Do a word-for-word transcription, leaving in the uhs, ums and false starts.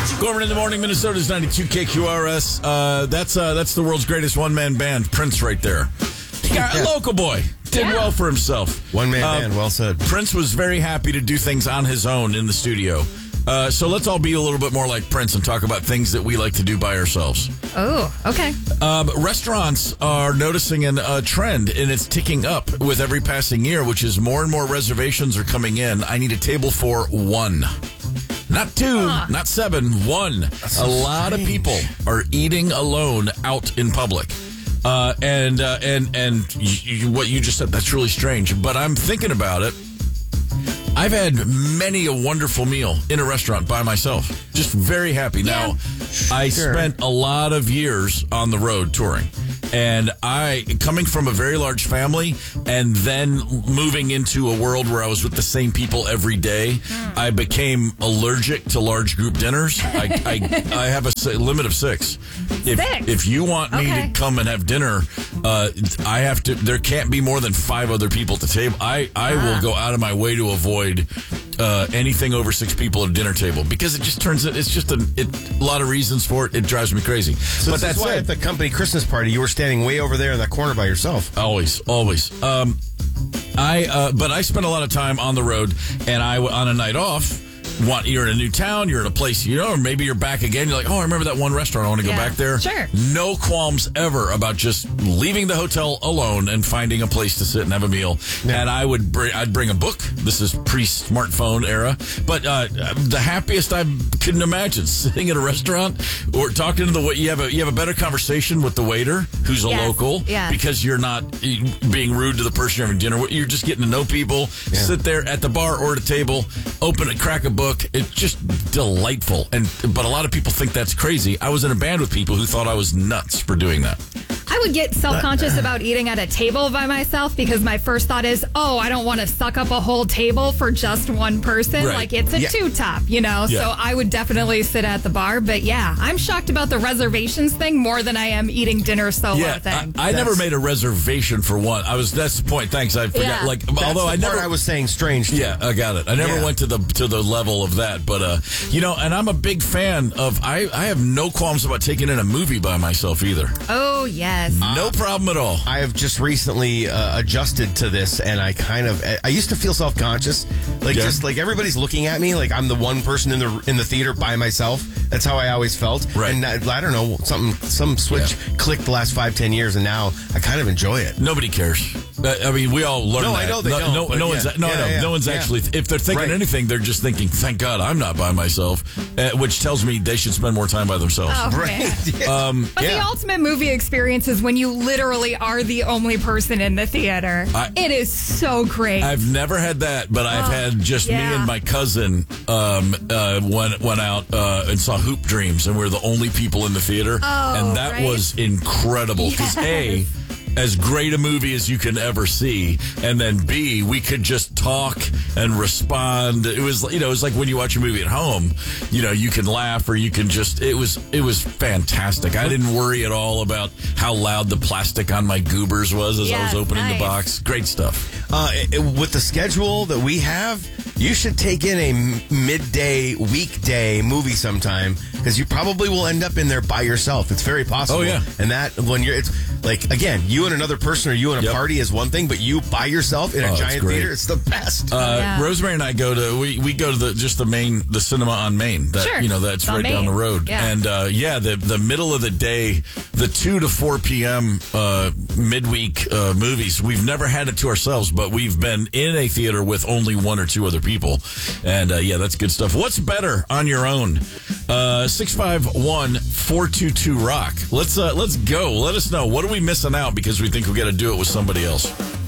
Gorman in the morning, Minnesota's ninety-two K Q R S. Uh, that's uh, that's the world's greatest one-man band, Prince, right there. Yeah, a local boy. Did yeah. well for himself. One-man uh, band, well said. Prince was very happy to do things on his own in the studio. Uh, so let's all be a little bit more like Prince and talk about things that we like to do by ourselves. Oh, okay. Um, restaurants are noticing a uh, trend, and it's ticking up with every passing year, which is more and more reservations are coming in. I need a table for one. Not two, uh, not seven, one. That's so a lot strange. of people are eating alone out in public. Uh, and uh, and and you, what you just said, that's really strange. But I'm thinking about it. I've had many a wonderful meal in a restaurant by myself. Just very happy. Yeah. Now, I Sure. spent a lot of years on the road touring. And I, coming from a very large family and then moving into a world where I was with the same people every day, mm. I became allergic to large group dinners. I, I, I have a limit of six. If, six? If you want me okay. to come and have dinner, uh, I have to, there can't be more than five other people at the table. I, I ah. will go out of my way to avoid uh, anything over six people at a dinner table because it just turns it, it's just a, it, a lot of reasons for it. It drives me crazy. So but that's why at the company Christmas party, you were standing way over there in that corner by yourself. Always, always. Um, I, uh, but I spent a lot of time on the road, and I, on a night off, want you're in a new town, you're in a place, you know, or maybe you're back again. You're like, oh, I remember that one restaurant. I want to yeah. go back there. Sure. No qualms ever about just leaving the hotel alone and finding a place to sit and have a meal. Yeah. And I would bring, I'd bring a book. This is pre-smartphone era, but uh, the happiest I couldn't imagine sitting at a restaurant or talking to the you have a you have a better conversation with the waiter who's a yes. local yes. because you're not being rude to the person you're having dinner with. You're just getting to know people. Yeah. Sit there at the bar or at a table, open it, crack a book. It's just delightful. And but a lot of people think that's crazy. I was in a band with people who thought I was nuts for doing that. I would get self-conscious about eating at a table by myself because my first thought is, oh, I don't want to suck up a whole table for just one person. Right. Like, it's a Yeah. two-top, you know? Yeah. So I would definitely sit at the bar. But, yeah, I'm shocked about the reservations thing more than I am eating dinner solo Yeah, thing. I, I never made a reservation for one. I was that's the point. Thanks. I forgot. Yeah. Like, That's although the I never, part I was saying strange. To. yeah, I got it. I never Yeah. went to the to the level of that, but uh, you know, and I'm a big fan of. I I have no qualms about taking in a movie by myself either. Oh, yes. No problem at all. I have just recently uh, adjusted to this, and I kind of I used to feel self conscious, like Yeah. just like everybody's looking at me, like I'm the one person in the in the theater by myself. That's how I always felt. Right. And I, I don't know, something some switch Yeah. clicked the last five ten years, and now I kind of enjoy it. Nobody cares. Uh, I mean, we all learn No, that. I know they no, don't, No, but no yeah. one's no, Yeah, no, yeah, no one's yeah. actually. If they're thinking Right. anything, they're just thinking, "Thank God I'm not by myself," uh, which tells me they should spend more time by themselves. Oh, Right. man. Yeah. Um, But Yeah. the ultimate movie experience is when you literally are the only person in the theater. I- it is so great. I've never had that, but I've Oh, had just me yeah. and my cousin um, uh, went went out uh, and saw Hoop Dreams, and we were the only people in the theater, Oh, and that right? was incredible. Because A, as great a movie as you can ever see, and then B, we could just talk and respond. It was, you know, it was like when you watch a movie at home, you know, you can laugh or you can just. It was it was fantastic. I didn't worry at all about how loud the plastic on my goobers was as I Yes, was opening nice. the box. Great stuff. Uh, it- with the schedule that we have, you should take in a m- midday, weekday movie sometime because you probably will end up in there by yourself. It's very possible. Oh, yeah. And that when you're, it's like again, you and another person or you and a Yep. party is one thing, but you by yourself in Oh, a it's giant great. theater, it's the best. Uh, Yeah. Rosemary and I go to we, we go to the just the main the cinema on Main. That Sure. you know that's It's on right down Main. the road. Yeah. And uh, yeah, the the middle of the day, the two to four p.m. Uh, midweek uh, movies. We've never had it to ourselves, but we've been in a theater with only one or two other people. And uh, yeah, that's good stuff. What's better on your own? Uh, six five one, four two two rock. Let's uh, let's go. Let us know. What are we missing out because we think we got to do it with somebody else?